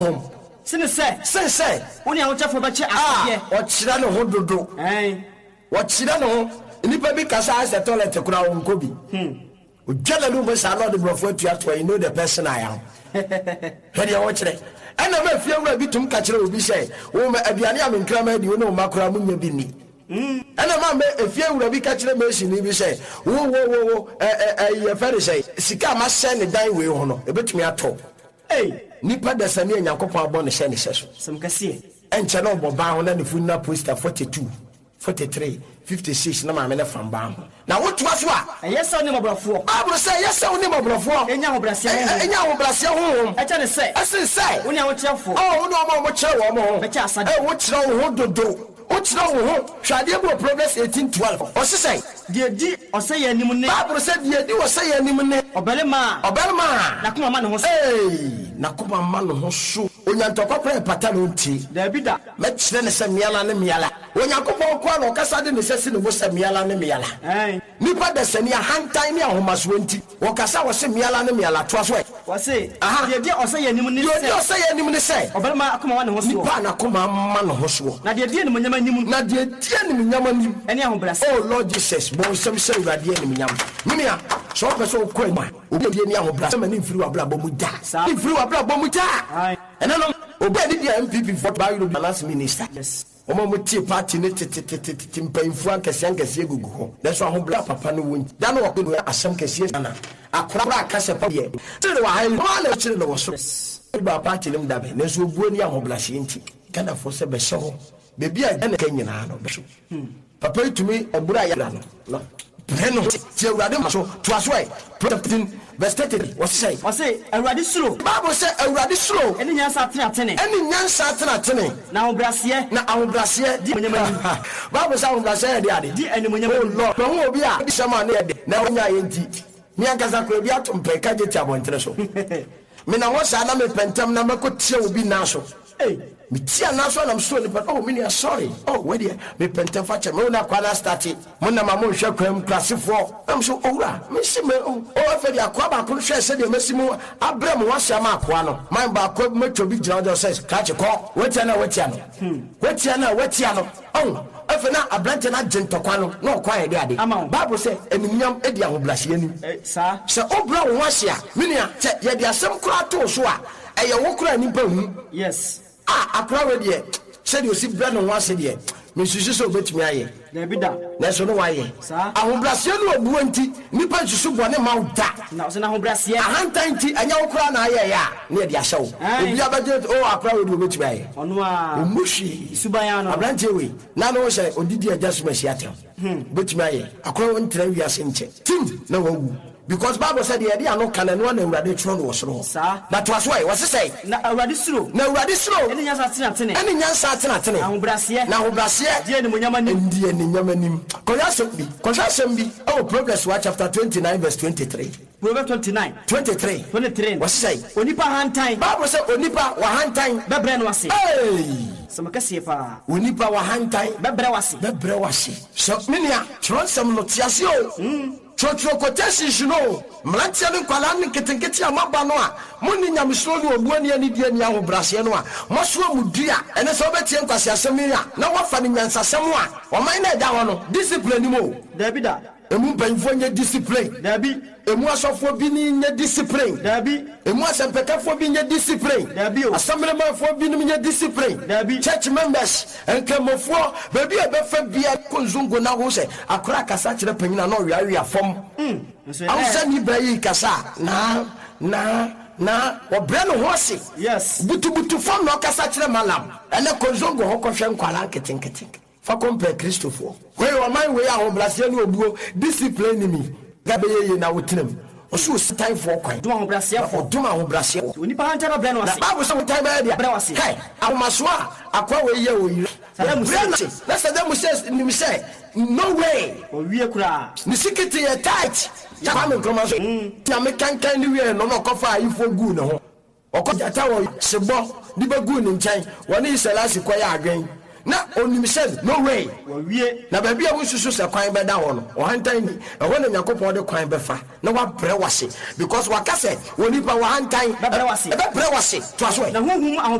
Sene say Only I want for bache what chira no ho dodo what chira no nipa bi kasa as the toilet kura won ko bi ojala lu mo sa lord brofo atuato you know the person I am hede wo chire ana ma fie wura bi tum ka chire obi say wo ma aduane am nkrama di wo no makura munya bi ni ana ma me efie wura bi ka chire me shini bi say wo ye fere say sika ma se ne dan we ho no ebetumi ato nipa da sani Nyankopon abon ne hye so Some kase enche no bo ba ho na ne funna poster 42 43 56 na ma me ne fam ba ho na wotu aso a yes on mobrafo abro say yes on mobrafo enya hobrase ho echa ne say esen say woni a wotiafo woni mo kire wo mo be cha asade wo kire wo dodo wo kire wo hwade bo Proverbs 18:12 o say di o say anim ne abro say di o say anim ne obelema na kuma ma ne ho na kuma ma no ho so onyantokopre pata no nti da bida me kire ne se miala ne miala Onyankopon kwa no kasa de ne sese ne wo se miala ne miala nipa da sani ahantan ne ahomaso nti wo kasa wo se miala ne miala to aso wo se de o say anim ne se o say anim ne se obelema akuma ma ne ho so nipa na kuma ma no ho so na de ne munyama nim na de ne munyama nim ene ahobrase oh Lord Jesus bo sem se urade ne munyama minia so person ko ma obi de ne ahobrase ma ne mfiri wabra bo mu da mfiri wabra bo mu da ene no obi ani dia MPP for by the last minister yes omo mutie party ne tete mpayinfu ankase gugu ho leso ahobra papa no won da no wo asem kase na akora akase pa ye tire wa hayi wala tire no so ba party nim dabe leso buo ni ahobra hye nti kana fo se be hye ho bebi a na kanyina no be so papa itumi obura ya no Breno ti urade maso to aso e protecting vestited what say urade suro Bible say urade suro eni nyansa atene na ahobrase di munyama Bible say ahobrase de ade di eni munyama oh Lord no obi a di shama na de na onya yenti mi ankaza ko bi atompe ka je ti abontere so me na wo sa na me pentem na makotie obi na so me tia na so na mso ni but oh me sorry oh where there me pentem fa che me na kwa na start mo na ma mo hwe kwam klasefo am so owura me si me oh afa dia kwa ba ko hwe se de mesimu abrem wa hya ma kwa no man ba ko metwo bi gira do says ka che ko wetia na oh afena abrante na gentokwa no kwa ye de ade Bible say enunyam e dia hobrase ani sa se obra wo hya minia che ye de asem kura to so a eye wo kura ni pa hu yes akura we de se de osi bra no wase de me susu so betimi aye na bida na so no waye ahobrase no obu anti nipa susu bone ma uda na so na ahobrase ahanta anti anya wo kura na aye ya na de ahye wo obi abaje akura we de betimi aye ono a omushi subaya no abrante we na no se odidi adjustment si atem betimi aye akura won tra wi ase nche tim na wawu because Bible said the idea no can no na urade tro no wosoro that was why was say na urade suro eni nyansa atene ahobrase na ahobrase die ni munyama nim konja bi oh Proverbs chapter 29 verse 23 Proverbs 23 was say onipa hantan Bible say onipa wa hantan bebre no wase samakase pa onipa wa hantan bebre wase so minia tro sem no tiase o Chotro quotation no mlantia ni kwala ni ketenketi amaba no a muni nyamsoro ni obuani ani die ni ahobrase no a moso mudua ene so betie nkwase asemi a na wafa ni nyansasem a oman na eja ho no discipline mo David emu banfo nye discipline David emu asofo bi ni nye discipline David emu asempekafo bi nye discipline David assemblemafo bi ni nye discipline David church members enkemofo baby e be fa bia konzungu na ho se akora kasa kire panyina na owiawe afom awsa ni bayi kasa na obre no ho se yes butu fom na kasa kire malam ene konzungu ho kohwe nkwala nketenkete fa compare Christopher we o man we ahobrase ni obuo discipline ni gabe ye na wotinam oso time for kwan dum ahobrase onipa hantara bre no wase babu so time ba dia bre wase kai ahomaso akwa we ye o yire na sadam says ni say no way o wie kura ni sikiti ye tight ya kwa me kroma so na me kankan ni we no kofa ifo gu ne ho okojata wo sebo di ba gu ni nchen woni selasi kwa ya adwen na onimisel no way na baby a wususu se kwan beda ho no o hantan ni e ho na Yakobon de kwan befa na wa bre wase because wakase wonipa wa hantan be bre wase to aso na honhum